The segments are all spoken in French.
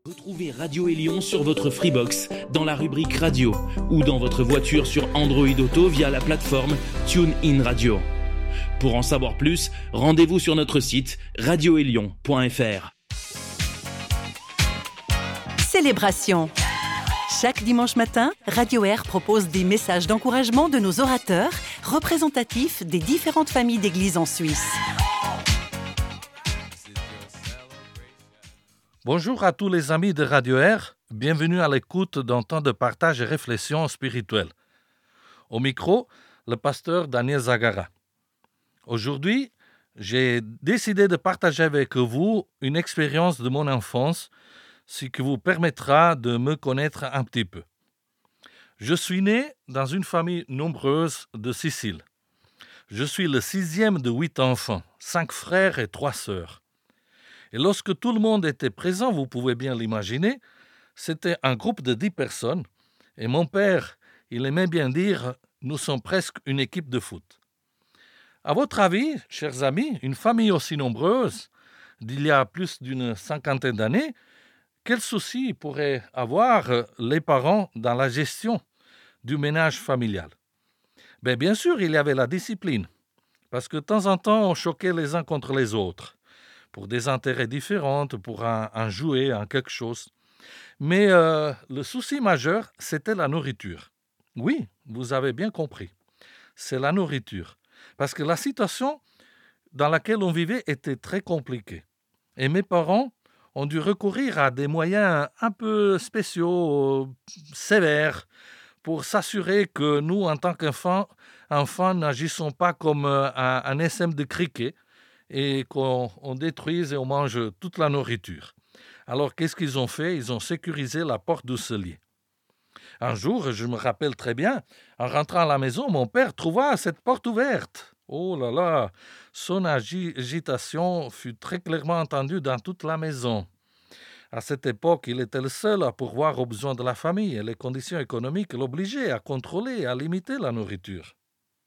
Retrouvez Radio Élion sur votre Freebox, dans la rubrique Radio, ou dans votre voiture sur Android Auto via la plateforme TuneIn Radio. Pour en savoir plus, rendez-vous sur notre site radioélion.fr. Célébration. Chaque dimanche matin, Radio Air propose des messages d'encouragement de nos orateurs, représentatifs des différentes familles d'églises en Suisse. Bonjour à tous les amis de Radio Air, bienvenue à l'écoute d'un temps de partage et réflexion spirituelle. Au micro, le pasteur Daniel Zagara. Aujourd'hui, j'ai décidé de partager avec vous une expérience de mon enfance, ce qui vous permettra de me connaître un petit peu. Je suis né dans une famille nombreuse de Sicile. Je suis le 6e de 8 enfants, 5 frères et 3 sœurs. Et lorsque tout le monde était présent, vous pouvez bien l'imaginer, c'était un groupe de 10 personnes. Et mon père, il aimait bien dire, nous sommes presque une équipe de foot. À votre avis, chers amis, une famille aussi nombreuse, d'il y a plus d'une cinquantaine d'années, quels soucis pourraient avoir les parents dans la gestion du ménage familial? Bien sûr, il y avait la discipline, parce que de temps en temps, on choquait les uns contre les autres, pour des intérêts différents, pour un jouet, un quelque chose. Mais le souci majeur, c'était la nourriture. Oui, vous avez bien compris. C'est la nourriture. Parce que la situation dans laquelle on vivait était très compliquée. Et mes parents ont dû recourir à des moyens un peu spéciaux, sévères, pour s'assurer que nous, en tant qu'enfants, n'agissons pas comme un SM de cricket, et qu'on détruise et on mange toute la nourriture. Alors, qu'est-ce qu'ils ont fait? Ils ont sécurisé la porte du cellier. Un jour, je me rappelle très bien, en rentrant à la maison, mon père trouva cette porte ouverte. Oh là là, son agitation fut très clairement entendue dans toute la maison. À cette époque, il était le seul à pourvoir aux besoins de la famille et les conditions économiques l'obligeaient à contrôler et à limiter la nourriture.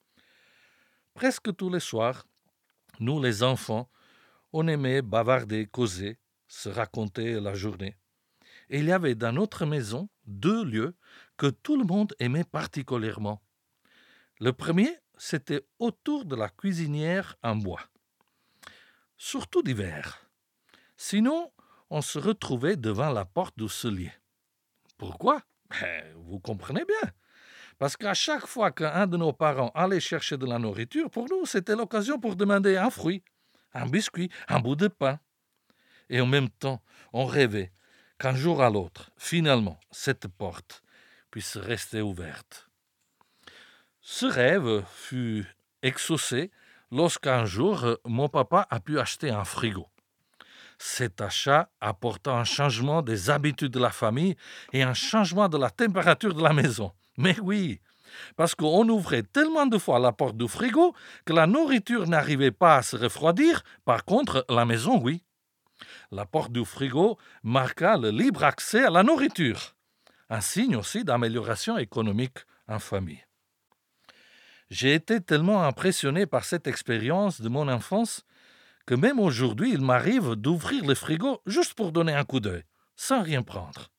Presque tous les soirs, nous, les enfants, on aimait bavarder, causer, se raconter la journée. Et il y avait dans notre maison 2 lieux que tout le monde aimait particulièrement. Le premier, c'était autour de la cuisinière en bois, surtout d'hiver. Sinon, on se retrouvait devant la porte du cellier. Pourquoi? Vous comprenez bien. Parce qu'à chaque fois qu'un de nos parents allait chercher de la nourriture, pour nous, c'était l'occasion pour demander un fruit, un biscuit, un bout de pain. Et en même temps, on rêvait qu'un jour à l'autre, finalement, cette porte puisse rester ouverte. Ce rêve fut exaucé lorsqu'un jour, mon papa a pu acheter un frigo. Cet achat apporta un changement des habitudes de la famille et un changement de la température de la maison. Mais oui, parce qu'on ouvrait tellement de fois la porte du frigo que la nourriture n'arrivait pas à se refroidir. Par contre, la maison, oui. La porte du frigo marqua le libre accès à la nourriture, un signe aussi d'amélioration économique en famille. J'ai été tellement impressionné par cette expérience de mon enfance que même aujourd'hui, il m'arrive d'ouvrir le frigo juste pour donner un coup d'œil, sans rien prendre.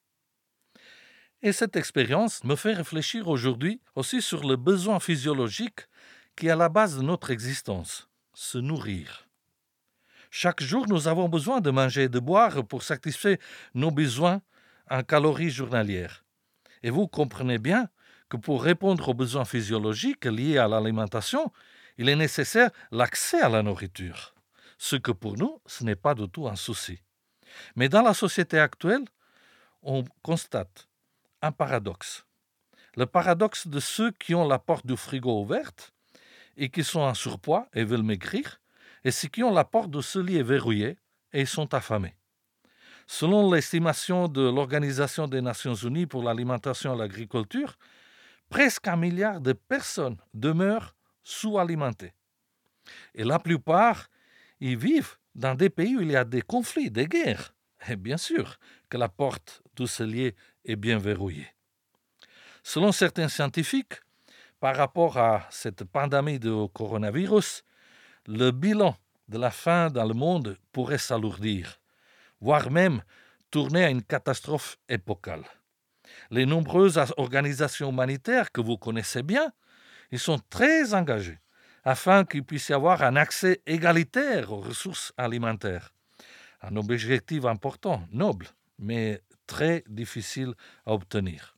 Et cette expérience me fait réfléchir aujourd'hui aussi sur le besoin physiologique qui est à la base de notre existence, se nourrir. Chaque jour, nous avons besoin de manger et de boire pour satisfaire nos besoins en calories journalières. Et vous comprenez bien que pour répondre aux besoins physiologiques liés à l'alimentation, il est nécessaire l'accès à la nourriture, ce que pour nous, ce n'est pas du tout un souci. Mais dans la société actuelle, on constate un paradoxe. Le paradoxe de ceux qui ont la porte du frigo ouverte et qui sont en surpoids et veulent maigrir, et ceux qui ont la porte du cellier verrouillée et sont affamés. Selon l'estimation de l'Organisation des Nations Unies pour l'alimentation et l'agriculture, presque 1 milliard de personnes demeurent sous-alimentées. Et la plupart y vivent dans des pays où il y a des conflits, des guerres. Et bien sûr que la porte du cellier est bien verrouillée. Selon certains scientifiques, par rapport à cette pandémie de coronavirus, le bilan de la faim dans le monde pourrait s'alourdir, voire même tourné à une catastrophe épocale. Les nombreuses organisations humanitaires que vous connaissez bien, ils sont très engagés afin qu'il puisse y avoir un accès égalitaire aux ressources alimentaires. Un objectif important, noble, mais très difficile à obtenir.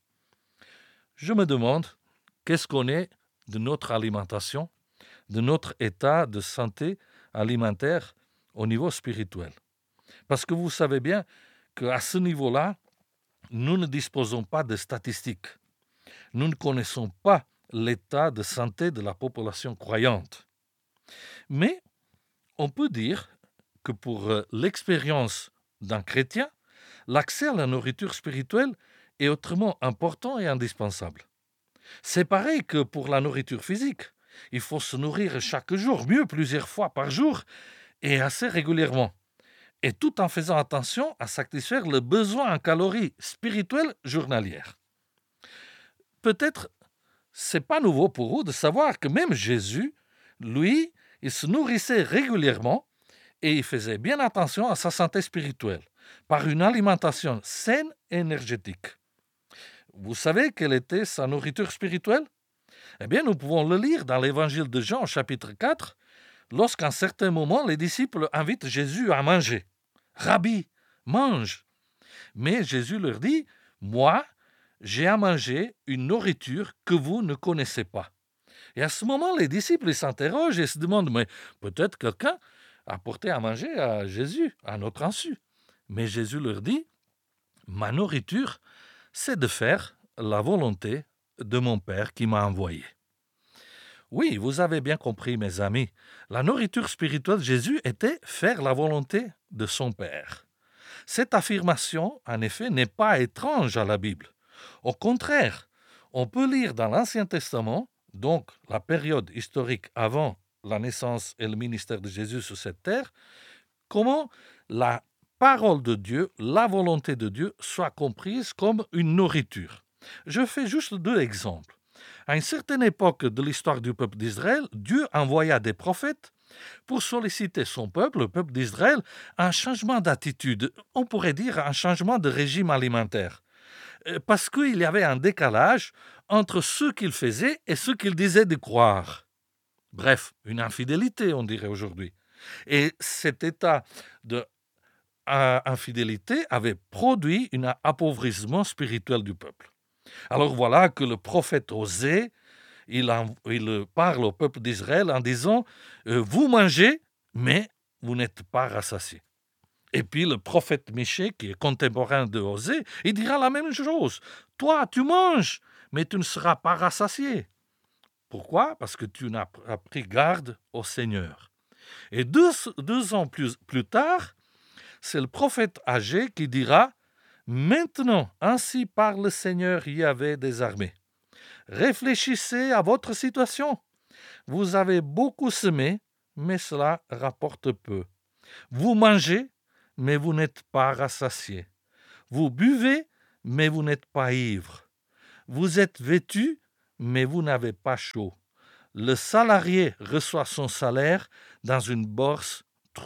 Je me demande, qu'est-ce qu'on est de notre alimentation, de notre état de santé alimentaire au niveau spirituel? Parce que vous savez bien qu'à ce niveau-là, nous ne disposons pas de statistiques. Nous ne connaissons pas l'état de santé de la population croyante. Mais on peut dire que pour l'expérience d'un chrétien, l'accès à la nourriture spirituelle est autrement important et indispensable. C'est pareil que pour la nourriture physique. Il faut se nourrir chaque jour, mieux plusieurs fois par jour et assez régulièrement. Et tout en faisant attention à satisfaire le besoin en calories spirituelles journalières. Peut-être c'est pas nouveau pour vous de savoir que même Jésus, lui, il se nourrissait régulièrement et il faisait bien attention à sa santé spirituelle par une alimentation saine et énergétique. Vous savez quelle était sa nourriture spirituelle? Eh bien, nous pouvons le lire dans l'évangile de Jean, chapitre 4, lorsqu'à un certain moment, les disciples invitent Jésus à manger. « Rabbi, mange !» Mais Jésus leur dit, « Moi, j'ai à manger une nourriture que vous ne connaissez pas. » Et à ce moment, les disciples s'interrogent et se demandent, « Mais peut-être quelqu'un a apporté à manger à Jésus, à notre insu. » Mais Jésus leur dit, « Ma nourriture, c'est de faire la volonté de mon Père qui m'a envoyé. » Oui, vous avez bien compris, mes amis. La nourriture spirituelle de Jésus était faire la volonté de son Père. Cette affirmation, en effet, n'est pas étrange à la Bible. Au contraire, on peut lire dans l'Ancien Testament, donc la période historique avant la naissance et le ministère de Jésus sur cette terre, comment la parole de Dieu, la volonté de Dieu, soit comprise comme une nourriture. Je fais juste 2 exemples. À une certaine époque de l'histoire du peuple d'Israël, Dieu envoya des prophètes pour solliciter son peuple, le peuple d'Israël, un changement d'attitude, on pourrait dire un changement de régime alimentaire. Parce qu'il y avait un décalage entre ce qu'il faisait et ce qu'il disait de croire. Bref, une infidélité, on dirait aujourd'hui. Et cet état d'infidélité avait produit un appauvrissement spirituel du peuple. Alors voilà que le prophète Osée, il parle au peuple d'Israël en disant « Vous mangez, mais vous n'êtes pas rassasiés. » Et puis le prophète Michée, qui est contemporain de Osée, il dira la même chose. « Toi, tu manges, mais tu ne seras pas rassasié. » Pourquoi? Parce que tu n'as pas pris garde au Seigneur. Et deux ans plus tard, c'est le prophète Agé qui dira « Maintenant, ainsi parle le Seigneur Yahvé des armées. Réfléchissez à votre situation. Vous avez beaucoup semé, mais cela rapporte peu. Vous mangez, mais vous n'êtes pas rassasiés. Vous buvez, mais vous n'êtes pas ivres. Vous êtes vêtus, mais vous n'avez pas chaud. Le salarié reçoit son salaire dans une bourse trouée. »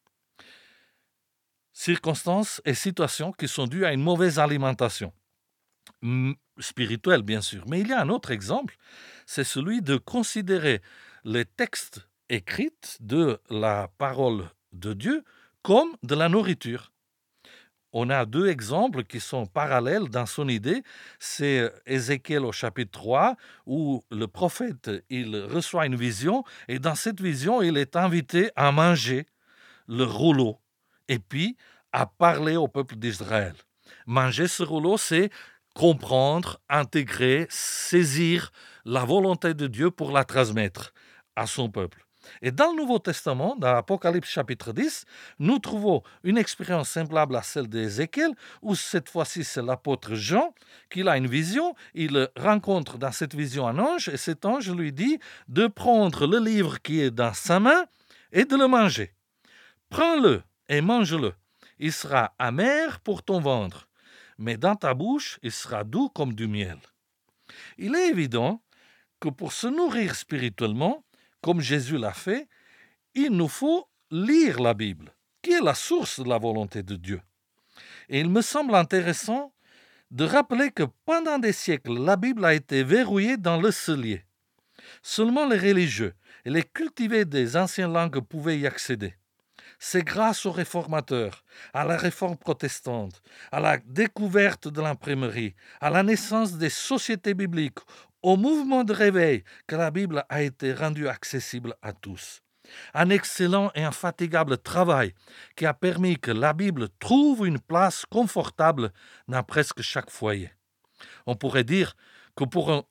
Circonstances et situations qui sont dues à une mauvaise alimentation. Spirituelle, bien sûr. Mais il y a un autre exemple, c'est celui de considérer les textes écrits de la parole de Dieu comme de la nourriture. On a 2 exemples qui sont parallèles dans son idée. C'est Ézéchiel au chapitre 3, où le prophète il reçoit une vision, et dans cette vision, il est invité à manger le rouleau, et puis à parler au peuple d'Israël. Manger ce rouleau, c'est comprendre, intégrer, saisir la volonté de Dieu pour la transmettre à son peuple. Et dans le Nouveau Testament, dans l'Apocalypse chapitre 10, nous trouvons une expérience semblable à celle d'Ézéchiel, où cette fois-ci c'est l'apôtre Jean qui a une vision, il rencontre dans cette vision un ange, et cet ange lui dit de prendre le livre qui est dans sa main et de le manger. Prends-le et mange-le, il sera amer pour ton ventre, mais dans ta bouche il sera doux comme du miel. Il est évident que pour se nourrir spirituellement, comme Jésus l'a fait, il nous faut lire la Bible, qui est la source de la volonté de Dieu. Et il me semble intéressant de rappeler que pendant des siècles, la Bible a été verrouillée dans le cellier. Seulement les religieux et les cultivés des anciennes langues pouvaient y accéder. C'est grâce aux réformateurs, à la réforme protestante, à la découverte de l'imprimerie, à la naissance des sociétés bibliques, au mouvement de réveil que la Bible a été rendue accessible à tous. Un excellent et infatigable travail qui a permis que la Bible trouve une place confortable dans presque chaque foyer. On pourrait dire que pour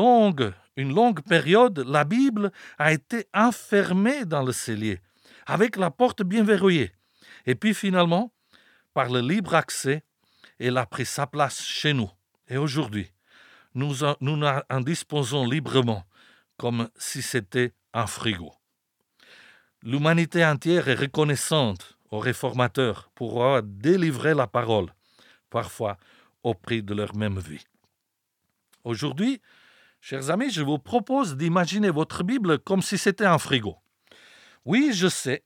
une longue période, la Bible a été enfermée dans le cellier, avec la porte bien verrouillée. Et puis finalement, par le libre accès, elle a pris sa place chez nous. Et aujourd'hui, nous en disposons librement, comme si c'était un frigo. L'humanité entière est reconnaissante aux réformateurs pour avoir délivré la parole, parfois au prix de leur même vie. Aujourd'hui, chers amis, je vous propose d'imaginer votre Bible comme si c'était un frigo. Oui, je sais,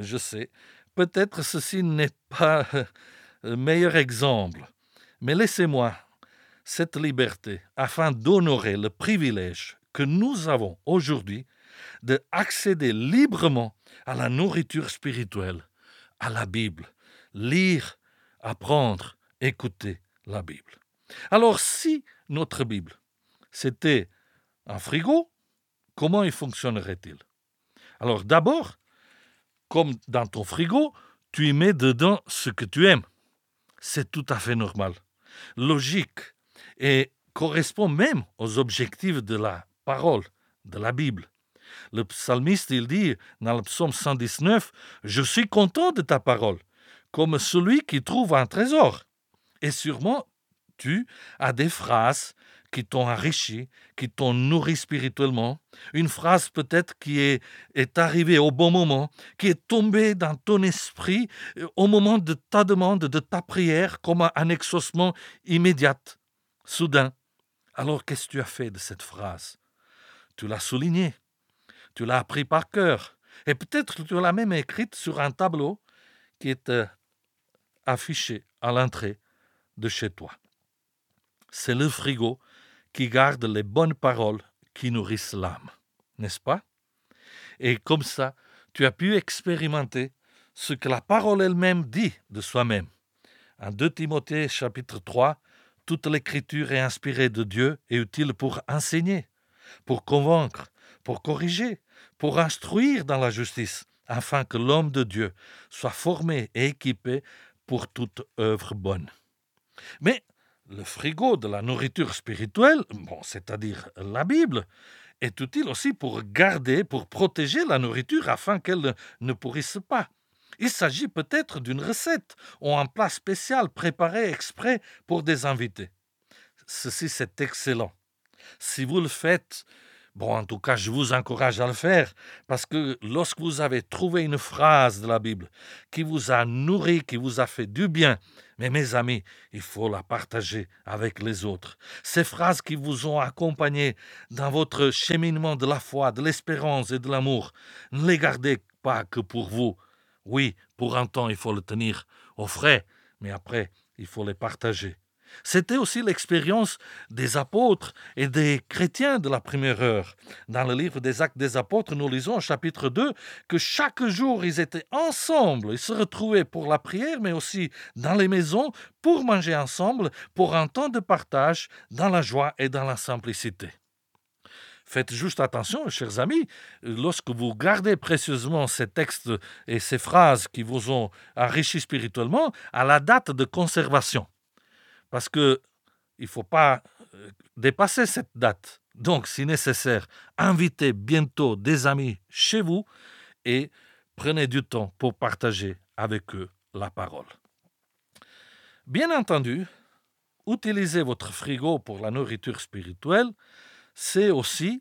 peut-être ceci n'est pas le meilleur exemple, mais laissez-moi cette liberté afin d'honorer le privilège que nous avons aujourd'hui d'accéder librement à la nourriture spirituelle, à la Bible, lire, apprendre, écouter la Bible. Alors, si notre Bible, c'était un frigo, comment il fonctionnerait-il? Alors, d'abord, comme dans ton frigo, tu y mets dedans ce que tu aimes. C'est tout à fait normal, logique, et correspond même aux objectifs de la parole, de la Bible. Le psalmiste, il dit dans le psaume 119, « Je suis content de ta parole, comme celui qui trouve un trésor. » Et sûrement, tu as des phrases qui t'ont enrichi, qui t'ont nourri spirituellement. Une phrase peut-être qui est arrivée au bon moment, qui est tombée dans ton esprit au moment de ta demande, de ta prière, comme un exaucement immédiat, soudain. Alors, qu'est-ce que tu as fait de cette phrase? Tu l'as soulignée. Tu l'as appris par cœur. Et peut-être que tu l'as même écrite sur un tableau qui est affiché à l'entrée de chez toi. C'est le frigo qui garde les bonnes paroles qui nourrissent l'âme, n'est-ce pas? Et comme ça, tu as pu expérimenter ce que la parole elle-même dit de soi-même. En 2 Timothée chapitre 3, toute l'écriture est inspirée de Dieu et utile pour enseigner, pour convaincre, pour corriger, pour instruire dans la justice, afin que l'homme de Dieu soit formé et équipé pour toute œuvre bonne. Mais le frigo de la nourriture spirituelle, c'est-à-dire la Bible, est utile aussi pour garder, pour protéger la nourriture afin qu'elle ne pourrisse pas. Il s'agit peut-être d'une recette ou un plat spécial préparé exprès pour des invités. Ceci, c'est excellent. Si vous le faites, en tout cas, je vous encourage à le faire, parce que lorsque vous avez trouvé une phrase de la Bible qui vous a nourri, qui vous a fait du bien, mais mes amis, il faut la partager avec les autres. Ces phrases qui vous ont accompagné dans votre cheminement de la foi, de l'espérance et de l'amour, ne les gardez pas que pour vous. Oui, pour un temps, il faut le tenir au frais, mais après, il faut les partager. C'était aussi l'expérience des apôtres et des chrétiens de la première heure. Dans le livre des Actes des apôtres, nous lisons au chapitre 2 que chaque jour, ils étaient ensemble. Ils se retrouvaient pour la prière, mais aussi dans les maisons pour manger ensemble, pour un temps de partage dans la joie et dans la simplicité. Faites juste attention, chers amis, lorsque vous gardez précieusement ces textes et ces phrases qui vous ont enrichi spirituellement, à la date de conservation. Parce qu'il ne faut pas dépasser cette date. Donc, si nécessaire, invitez bientôt des amis chez vous et prenez du temps pour partager avec eux la parole. Bien entendu, utiliser votre frigo pour la nourriture spirituelle, c'est aussi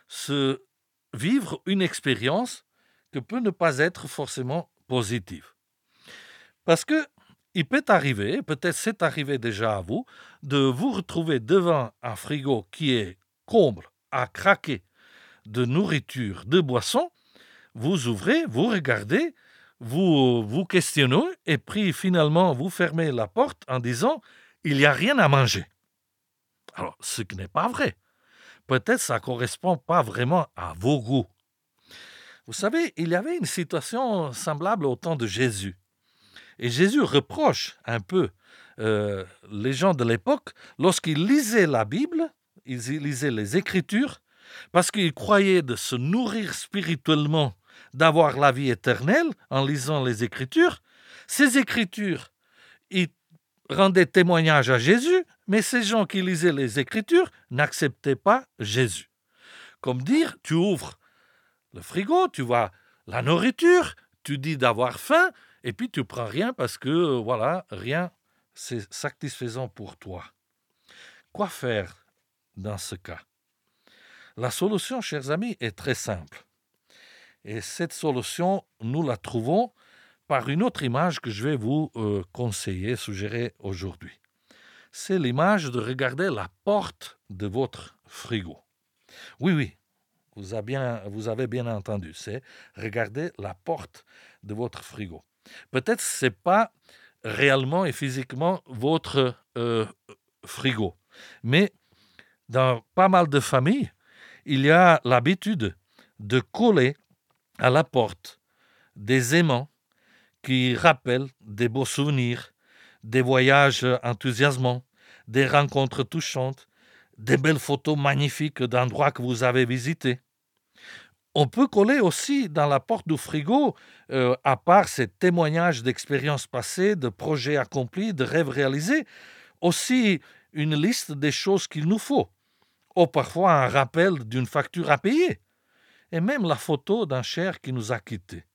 vivre une expérience qui peut ne pas être forcément positive. Parce que il peut arriver, peut-être c'est arrivé déjà à vous, de vous retrouver devant un frigo qui est comble, à craquer de nourriture, de boissons. Vous ouvrez, vous regardez, vous vous questionnez et puis finalement vous fermez la porte en disant « il n'y a rien à manger ». Alors, ce qui n'est pas vrai. Peut-être ça ne correspond pas vraiment à vos goûts. Vous savez, il y avait une situation semblable au temps de Jésus. Et Jésus reproche un peu les gens de l'époque lorsqu'ils lisaient la Bible, ils lisaient les Écritures, parce qu'ils croyaient de se nourrir spirituellement, d'avoir la vie éternelle en lisant les Écritures. Ces Écritures, ils rendaient témoignage à Jésus, mais ces gens qui lisaient les Écritures n'acceptaient pas Jésus. Comme dire, tu ouvres le frigo, tu vois la nourriture, tu dis d'avoir faim, et puis tu prends rien parce que, voilà, rien, c'est satisfaisant pour toi. Quoi faire dans ce cas? La solution, chers amis, est très simple. Et cette solution, nous la trouvons par une autre image que je vais vous conseiller, suggérer aujourd'hui. C'est l'image de regarder la porte de votre frigo. Oui, vous avez bien entendu, c'est regarder la porte de votre frigo. Peut-être que ce n'est pas réellement et physiquement votre frigo, mais dans pas mal de familles, il y a l'habitude de coller à la porte des aimants qui rappellent des beaux souvenirs, des voyages enthousiasmants, des rencontres touchantes, des belles photos magnifiques d'endroits que vous avez visités. On peut coller aussi dans la porte du frigo, à part ces témoignages d'expériences passées, de projets accomplis, de rêves réalisés, aussi une liste des choses qu'il nous faut, ou parfois un rappel d'une facture à payer, et même la photo d'un cher qui nous a quittés.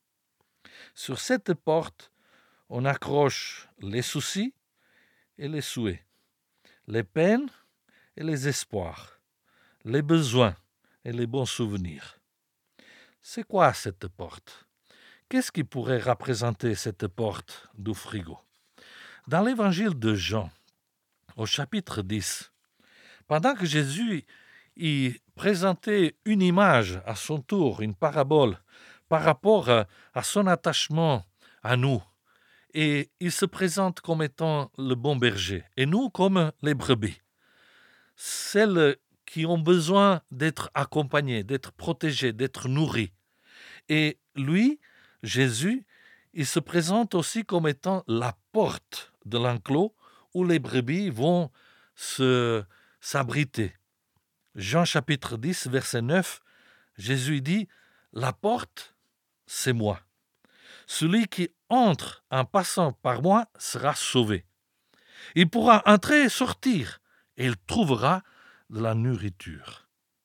Sur cette porte, on accroche les soucis et les souhaits, les peines et les espoirs, les besoins et les bons souvenirs. C'est quoi cette porte? Qu'est-ce qui pourrait représenter cette porte du frigo? Dans l'évangile de Jean, au chapitre 10, pendant que Jésus y présentait une image à son tour, une parabole, par rapport à son attachement à nous, et il se présente comme étant le bon berger, et nous comme les brebis, celles qui ont besoin d'être accompagnées, d'être protégées, d'être nourries. Et lui, Jésus, il se présente aussi comme étant la porte de l'enclos où les brebis vont s'abriter. Jean chapitre 10, verset 9, Jésus dit « La porte, c'est moi. Celui qui entre en passant par moi sera sauvé. Il pourra entrer et sortir, et il trouvera de la nourriture. »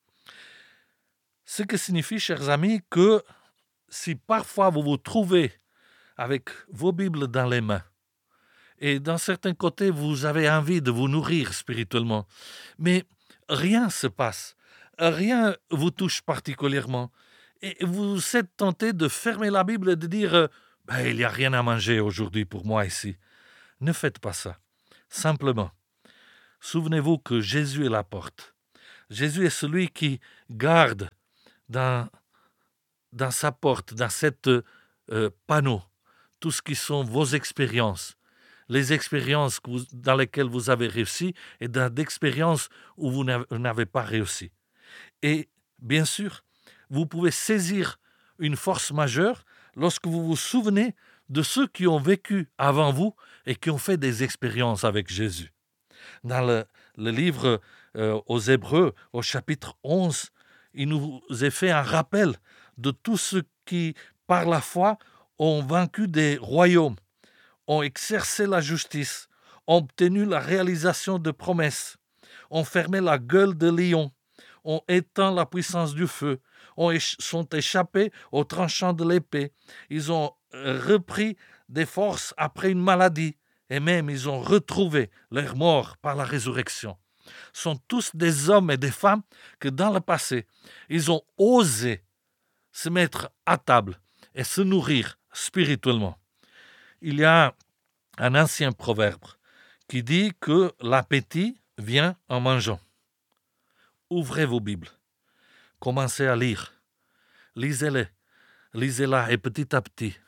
Ce qui signifie, chers amis, que si parfois vous vous trouvez avec vos Bibles dans les mains, et dans certains côtés, vous avez envie de vous nourrir spirituellement, mais rien ne se passe, rien ne vous touche particulièrement, et vous êtes tenté de fermer la Bible et de dire « il n'y a rien à manger aujourd'hui pour moi ici ». Ne faites pas ça. Simplement, souvenez-vous que Jésus est la porte. Jésus est celui qui garde dans sa porte, dans cette panneau, tout ce qui sont vos expériences, les expériences dans lesquelles vous avez réussi et dans d'expériences où vous n'avez pas réussi. Et bien sûr, vous pouvez saisir une force majeure lorsque vous vous souvenez de ceux qui ont vécu avant vous et qui ont fait des expériences avec Jésus. Dans le livre aux Hébreux, au chapitre 11, il nous est fait un rappel de tous ceux qui, par la foi, ont vaincu des royaumes, ont exercé la justice, ont obtenu la réalisation de promesses, ont fermé la gueule de lion, ont éteint la puissance du feu, sont échappés au tranchant de l'épée, ils ont repris des forces après une maladie, et même ils ont retrouvé leur mort par la résurrection. Sont tous des hommes et des femmes que dans le passé, ils ont osé se mettre à table et se nourrir spirituellement. Il y a un ancien proverbe qui dit que l'appétit vient en mangeant. Ouvrez vos Bibles, commencez à lire, lisez-la et petit à petit,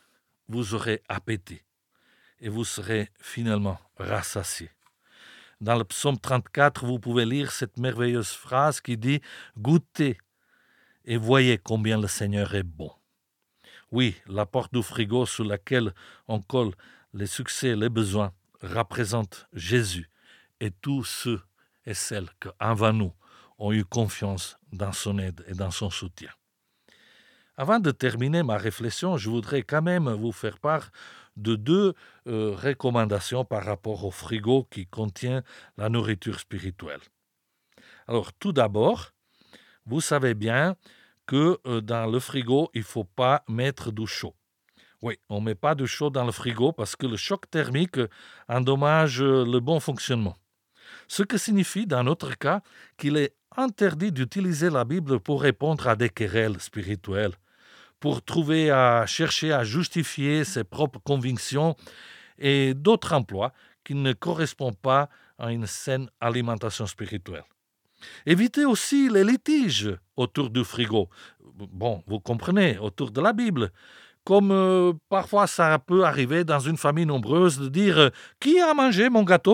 vous aurez appétit et vous serez finalement rassasiés. Dans le psaume 34, vous pouvez lire cette merveilleuse phrase qui dit « Goûtez et voyez combien le Seigneur est bon ». Oui, la porte du frigo sur laquelle on colle les succès et les besoins représente Jésus et tous ceux et celles qui, avant nous, ont eu confiance dans son aide et dans son soutien. Avant de terminer ma réflexion, je voudrais quand même vous faire part de deux recommandations par rapport au frigo qui contient la nourriture spirituelle. Alors, tout d'abord, vous savez bien que dans le frigo, il ne faut pas mettre d'eau chaude. Oui, on ne met pas de chaud dans le frigo parce que le choc thermique endommage le bon fonctionnement. Ce qui signifie, dans notre cas, qu'il est interdit d'utiliser la Bible pour répondre à des querelles spirituelles, pour chercher à justifier ses propres convictions et d'autres emplois qui ne correspondent pas à une saine alimentation spirituelle. Évitez aussi les litiges autour du frigo. Bon, vous comprenez, autour de la Bible. Comme parfois ça peut arriver dans une famille nombreuse de dire « Qui a mangé mon gâteau ?»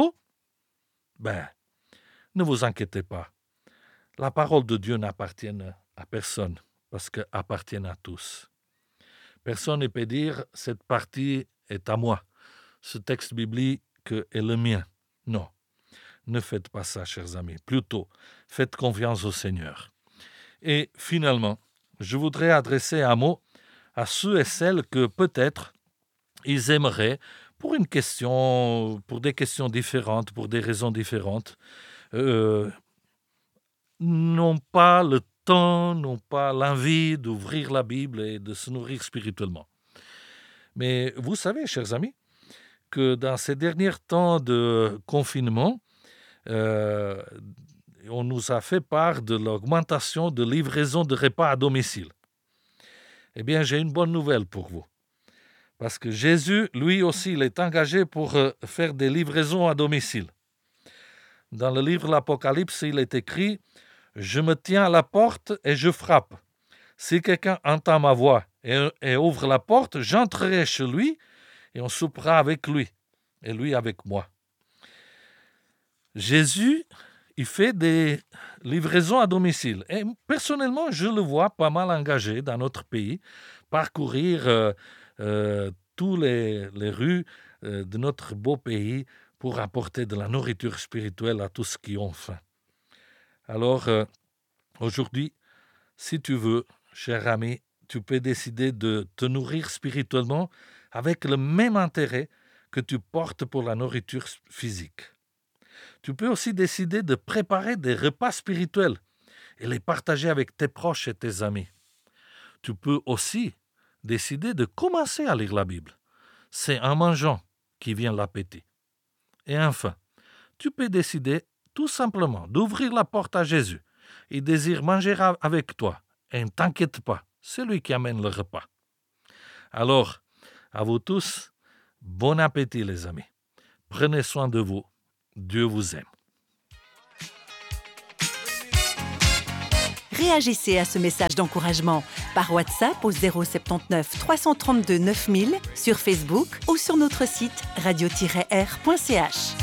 Ne vous inquiétez pas. La parole de Dieu n'appartient à personne parce qu'elle appartient à tous. Personne ne peut dire « Cette partie est à moi. Ce texte biblique est le mien. » Non. Ne faites pas ça, chers amis. Plutôt, faites confiance au Seigneur. Et finalement, je voudrais adresser un mot à ceux et celles que peut-être ils aimeraient, pour des questions différentes, pour des raisons différentes, n'ont pas le temps, n'ont pas l'envie d'ouvrir la Bible et de se nourrir spirituellement. Mais vous savez, chers amis, que dans ces derniers temps de confinement, on nous a fait part de l'augmentation de livraison de repas à domicile. Eh bien, j'ai une bonne nouvelle pour vous. Parce que Jésus, lui aussi, il est engagé pour faire des livraisons à domicile. Dans le livre de l'Apocalypse, il est écrit « Je me tiens à la porte et je frappe. Si quelqu'un entend ma voix et ouvre la porte, j'entrerai chez lui et on soupera avec lui et lui avec moi. » Jésus, il fait des livraisons à domicile. Et personnellement, je le vois pas mal engagé dans notre pays, parcourir toutes les rues de notre beau pays pour apporter de la nourriture spirituelle à tous qui ont faim. Alors, aujourd'hui, si tu veux, cher ami, tu peux décider de te nourrir spirituellement avec le même intérêt que tu portes pour la nourriture physique. Tu peux aussi décider de préparer des repas spirituels et les partager avec tes proches et tes amis. Tu peux aussi décider de commencer à lire la Bible. C'est en mangeant qui vient l'appétit. Et enfin, tu peux décider tout simplement d'ouvrir la porte à Jésus. Il désire manger avec toi. Et ne t'inquiète pas, c'est lui qui amène le repas. Alors, à vous tous, bon appétit les amis. Prenez soin de vous. Dieu vous aime. Réagissez à ce message d'encouragement par WhatsApp au 079 332 9000, sur Facebook ou sur notre site radio-r.ch.